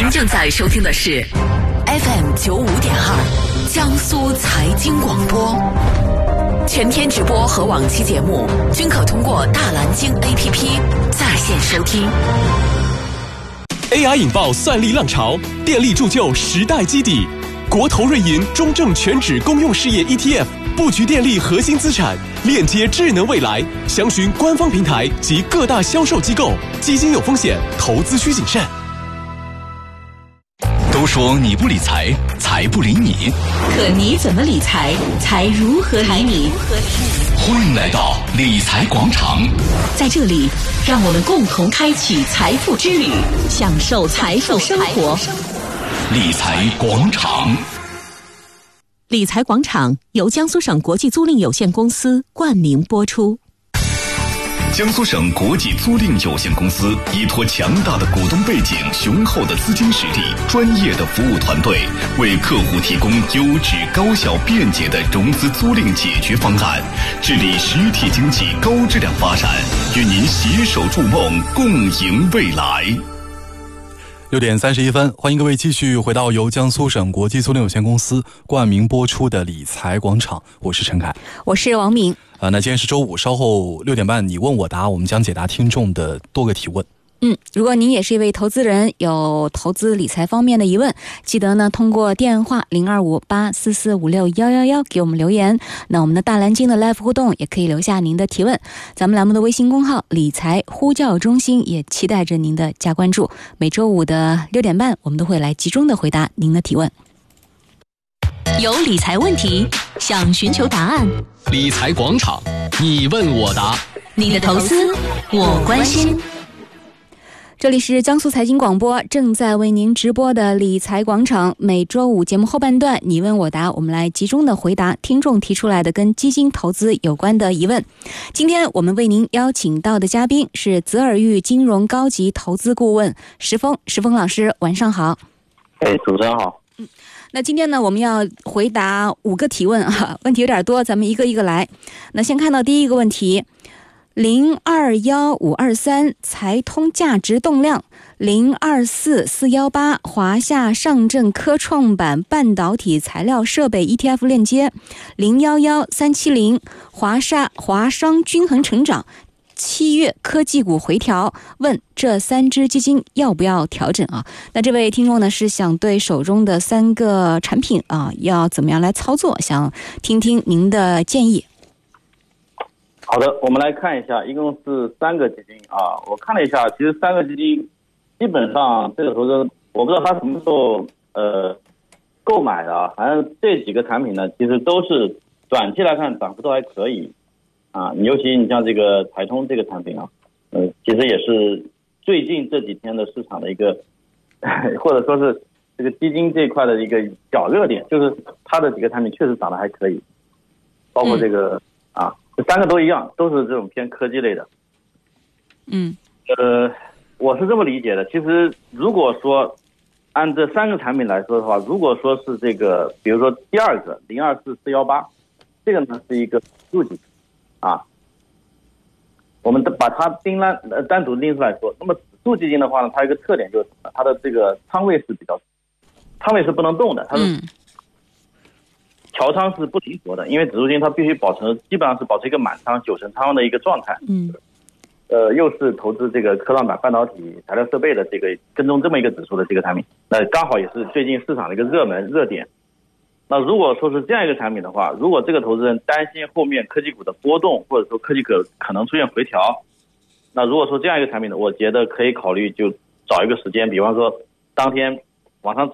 您正在收听的是 FM95.2 江苏财经广播，全天直播和往期节目均可通过大蓝鲸 APP 在线收听。 AI 引爆算力浪潮，电力铸就时代基底。国投瑞银中证全指公用事业 ETF 布局电力核心资产，链接智能未来。详询官方平台及各大销售机构。基金有风险，投资需谨慎。 都说你不理财，财不理你。 可你怎么理财，财如何理你？ 欢迎来到理财广场， 在这里，让我们共同开启财富之旅，享受财富生活。 理财广场。 理财广场由江苏省国际租赁有限公司冠名播出。 江苏省国际租赁有限公司依托强大的股东背景、雄厚的资金实力、专业的服务团队，为客户提供优质、高效、便捷的融资租赁解决方案，致力实体经济高质量发展，与您携手筑梦，共赢未来。 6点31分，欢迎各位继续回到由江苏省国际租赁有限公司冠名播出的理财广场，我是陈凯， 我是王明。 那今天是周五，稍后6点半你问我答，我们将解答听众的多个提问。 如果您也是一位投资人，有投资理财方面的疑问，记得呢通过电话0258445611给我们留言。那我们的大蓝鲸的 live 互动也可以留下您的提问，咱们栏目的微信公号理财呼叫中心也期待着您的加关注。每周五的6点半，我们都会来集中的回答您的提问。 有理财问题想寻求答案， 理财广场，你问我答， 你的投资我关心。 这里是江苏财经广播正在为您直播的理财广场，每周五节目后半段你问我答，我们来集中的回答听众提出来的跟基金投资有关的疑问。今天我们为您邀请到的嘉宾是泽尔玉金融高级投资顾问石峰老师，晚上好。 主持人好。 那今天呢，我们要回答5个提问啊，问题有点多，咱们一个一个来。那先看到第一个问题，021523财通价值动量，024418华夏上证科创板半导体材料设备 ETF 链接，011370华商均衡成长7月科技股回调，问这3只基金要不要调整啊？那这位听众呢是想对手中的3个产品啊要怎么样来操作，想听听您的建议。 好的，我们来看一下，一共是3个基金啊。我看了一下，其实3个基金基本上这个投资，我不知道他什么时候购买的啊。反正这几个产品呢，其实都是短期来看涨幅都还可以啊。尤其你像这个财通这个产品啊，其实也是最近这几天的市场的一个或者说是这个基金这块的一个小热点，就是它的几个产品确实涨得还可以，包括这个这3个都一样，都是这种偏科技类的。我是这么理解的，其实如果说按这3个产品来说的话，如果说是这个，比如说第2个024418，这个呢是一个数据啊，我们把它单独拎出来说。那么指数基金的话呢，它有一个特点就是它的这个仓位是仓位是不能动的，它是调仓是不灵活的，因为指数基金它必须基本上是保持一个满仓90%仓的一个状态。又是投资这个科创板半导体材料设备的这个跟踪这么一个指数的这个产品，那刚好也是最近市场的一个热点。那如果说是这样一个产品的话，如果这个投资人担心后面科技股的波动，或者说科技股可能出现回调，那如果说这样一个产品呢，我觉得可以考虑就找一个时间，比方说当天往上